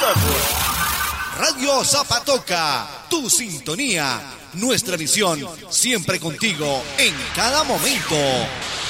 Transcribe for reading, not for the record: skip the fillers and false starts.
Radio Zapatoca, tu sintonía, nuestra visión, siempre contigo en cada momento.